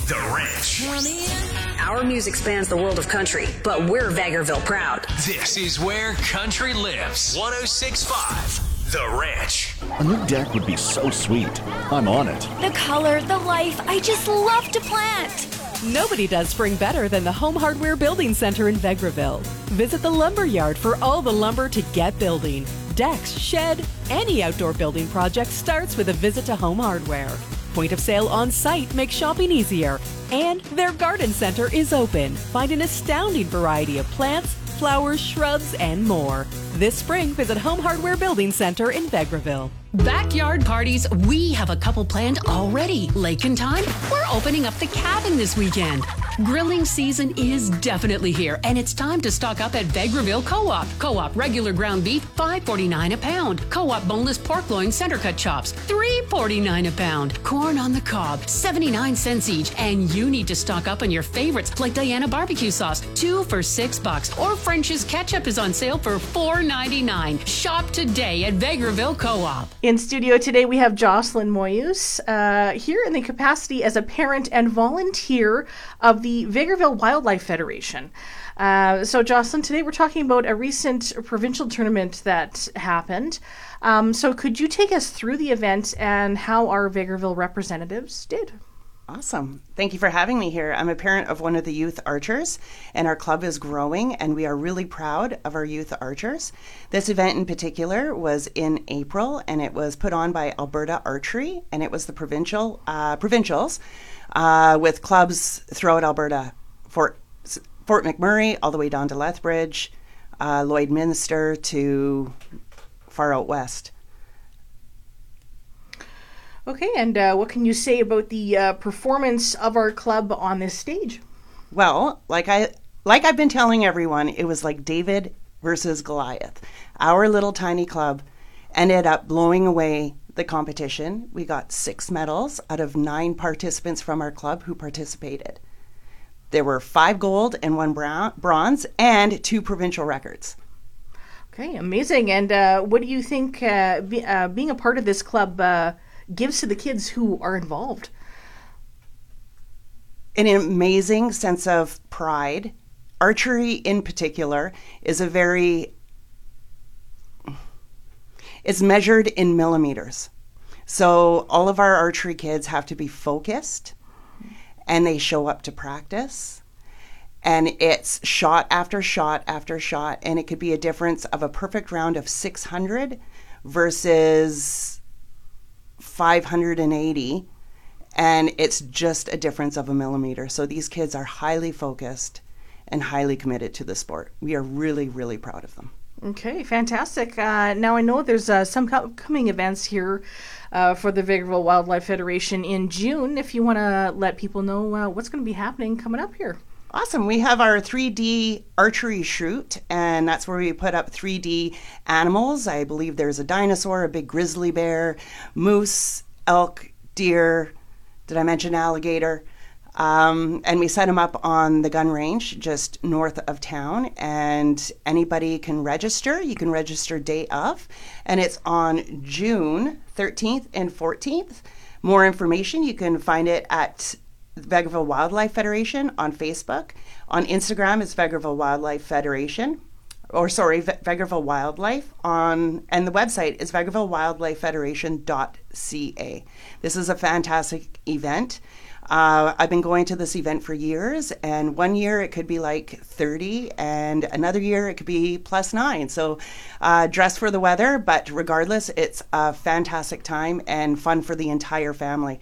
The Ranch. Our music spans the world of country, but we're Vegreville proud. This is where country lives. 106.5 The Ranch. A new deck would be so sweet. I'm on it. The color, the life, I just love to plant. Nobody does spring better than the Home Hardware Building Center in Vegreville. Visit the lumber yard for all the lumber to get building. Decks, shed, any outdoor building project starts with a visit to Home Hardware. Point of sale on site makes shopping easier. And their garden center is open. Find an astounding variety of plants, flowers, shrubs, and more. This spring, visit Home Hardware Building Center in Vegreville. Backyard parties, we have a couple planned already. Lake and time, we're opening up the cabin this weekend. Grilling season is definitely here, and it's time to stock up at Vegreville Co-op. Co-op regular ground beef, $5.49 a pound. Co-op boneless pork loin center cut chops, $3.49 a pound. Corn on the cob, 79 cents each. And you need to stock up on your favorites like Diana barbecue sauce, 2 for $6. Or French's ketchup is on sale for $4.99. Shop today at Vegreville Co-op. In studio today, we have Jocelyn Moyus here in the capacity as a parent and volunteer of the Vegreville Wildlife Federation. So, Jocelyn, today we're talking about a recent provincial tournament that happened. So could you take us through the event and how our Vegreville representatives did? Awesome. Thank you for having me here. I'm a parent of one of the youth archers, and our club is growing, and we are really proud of our youth archers. This event in particular was in April, and it was put on by Alberta Archery, and it was the provincials with clubs throughout Alberta, Fort McMurray all the way down to Lethbridge, Lloydminster to far out west. Okay, and what can you say about the performance of our club on this stage? Well, like I've been telling everyone, it was like David versus Goliath. Our little tiny club ended up blowing away the competition. We got 6 medals out of 9 participants from our club who participated. There were 5 gold and 1 bronze and 2 provincial records. Okay, amazing. And what do you think being a part of this club gives to the kids who are involved? An amazing sense of pride. Archery in particular is it's measured in millimeters. So all of our archery kids have to be focused, and they show up to practice. And it's shot after shot after shot, and it could be a difference of a perfect round of 600 versus 580, and it's just a difference of a millimeter. So these kids are highly focused and highly committed to the sport. We are really, really proud of them. Okay, fantastic. Now I know there's some upcoming events here for the Vegreville Wildlife Federation in June. If you want to let people know what's going to be happening coming up here. Awesome. We have our 3D archery shoot, and that's where we put up 3D animals. I believe there's a dinosaur, a big grizzly bear, moose, elk, deer. Did I mention alligator? And we set them up on the gun range just north of town, and anybody can register. You can register day of, and it's on June 13th and 14th. More information, you can find it at Vegreville Wildlife Federation on Facebook. On Instagram, it's Vegreville Wildlife Federation, Vegreville Wildlife and the website is vegrevillewildlifefederation.ca. This is a fantastic event. I've been going to this event for years, and one year it could be like 30, and another year it could be +9. So dress for the weather, but regardless, it's a fantastic time and fun for the entire family.